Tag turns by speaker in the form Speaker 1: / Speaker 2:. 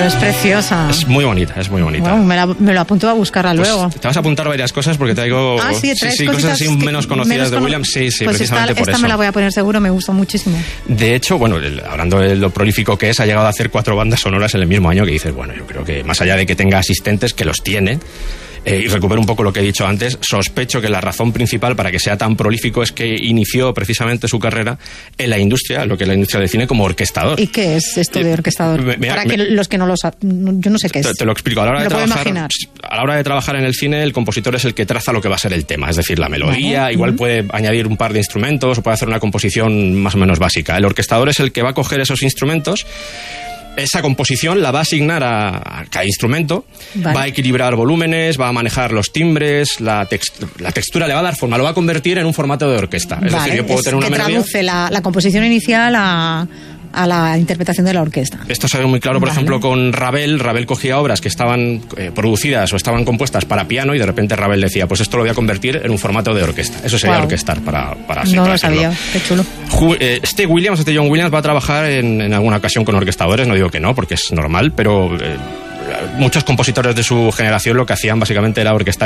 Speaker 1: Pero es preciosa.
Speaker 2: Es muy bonita, es muy bonita.
Speaker 1: Bueno, me lo apunto a buscarla luego.
Speaker 2: Te vas a apuntar varias cosas porque traigo
Speaker 1: cosas
Speaker 2: así menos conocidas de Williams. Sí,
Speaker 1: pues
Speaker 2: precisamente por eso.
Speaker 1: Esta me la voy a poner seguro, me gusta muchísimo.
Speaker 2: De hecho, bueno, hablando de lo prolífico que es, ha llegado a hacer 4 bandas sonoras en el mismo año, que dices, bueno, yo creo que más allá de que tenga asistentes, que los tiene, y recupero un poco lo que he dicho antes, sospecho que la razón principal para que sea tan prolífico es que inició precisamente su carrera en la industria, lo que la industria define como orquestador.
Speaker 1: ¿Y qué es esto de orquestador? Los que no lo saben, yo no sé qué es.
Speaker 2: Te lo explico. A la hora de trabajar en el cine, el compositor es el que traza lo que va a ser el tema, es decir, la melodía, igual puede añadir un par de instrumentos o puede hacer una composición más o menos básica. El orquestador es el que va a coger esos instrumentos, esa composición la va a asignar a cada instrumento, va a equilibrar volúmenes, va a manejar los timbres, la textura le va a dar forma, lo va a convertir en un formato de orquesta. Es decir, yo puedo tener una melodía...
Speaker 1: traduce la composición inicial a la interpretación de la orquesta.
Speaker 2: Esto se ve muy claro, por ejemplo, con Ravel. Ravel cogía obras que estaban producidas o estaban compuestas para piano y de repente Ravel decía, pues esto lo voy a convertir en un formato de orquesta. Eso sería orquestar para
Speaker 1: no lo sabía, qué chulo.
Speaker 2: Este John Williams va a trabajar en alguna ocasión con orquestadores, no digo que no, porque es normal, pero muchos compositores de su generación lo que hacían básicamente era orquestar